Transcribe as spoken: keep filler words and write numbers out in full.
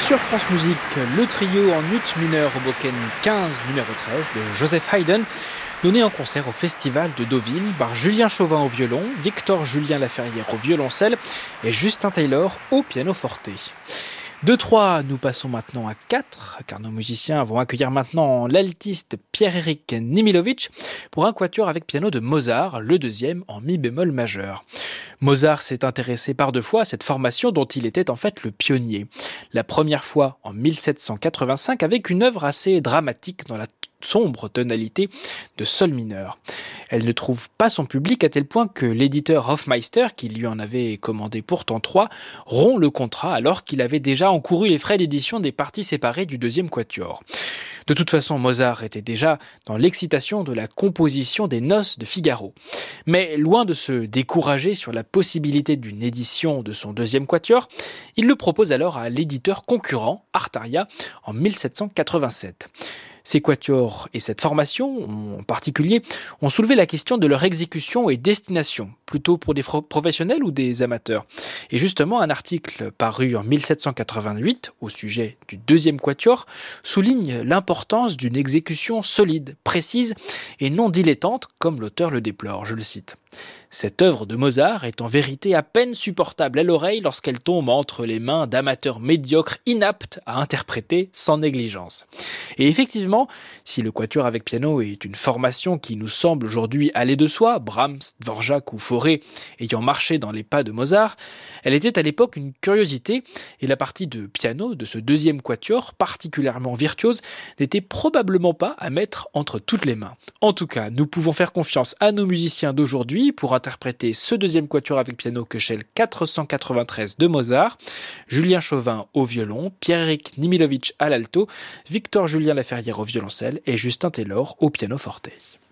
Sur France Musique, le trio en ut mineur Hoboken quinze numéro treize de Joseph Haydn, donné en concert au Festival de Deauville par Julien Chauvin au violon, Victor Julien Laferrière au violoncelle et Justin Taylor au piano forte. De trois, nous passons maintenant à quatre, car nos musiciens vont accueillir maintenant l'altiste Pierre-Éric Nimilovic pour un quatuor avec piano de Mozart, le deuxième en mi bémol majeur. Mozart s'est intéressé par deux fois à cette formation dont il était en fait le pionnier. La première fois en mille sept cent quatre-vingt-cinq avec une œuvre assez dramatique dans la sombre tonalité de sol mineur. Elle ne trouve pas son public à tel point que l'éditeur Hofmeister, qui lui en avait commandé pourtant trois, rompt le contrat alors qu'il avait déjà encouru les frais d'édition des parties séparées du deuxième quatuor. De toute façon, Mozart était déjà dans l'excitation de la composition des Noces de Figaro. Mais loin de se décourager sur la possibilité d'une édition de son deuxième quatuor, il le propose alors à l'éditeur concurrent, Artaria, en mille sept cent quatre-vingt-sept. Ces quatuors et cette formation, en particulier, ont soulevé la question de leur exécution et destination, plutôt pour des professionnels ou des amateurs. Et justement, un article paru en mille sept cent quatre-vingt-huit au sujet du deuxième quatuor souligne l'importance d'une exécution solide, précise et non dilettante, comme l'auteur le déplore, je le cite. Cette œuvre de Mozart est en vérité à peine supportable à l'oreille lorsqu'elle tombe entre les mains d'amateurs médiocres inaptes à interpréter sans négligence. Et effectivement, si le quatuor avec piano est une formation qui nous semble aujourd'hui aller de soi, Brahms, Dvorak ou Fauré ayant marché dans les pas de Mozart, elle était à l'époque une curiosité et la partie de piano de ce deuxième quatuor, particulièrement virtuose, n'était probablement pas à mettre entre toutes les mains. En tout cas, nous pouvons faire confiance à nos musiciens d'aujourd'hui pour interpréter ce deuxième quatuor avec piano Köchel quatre cent quatre-vingt-treize de Mozart, Julien Chauvin au violon, Pierre-Éric Nimilovic à l'alto, Victor Julien Laferrière au violoncelle et Justin Taylor au piano forte.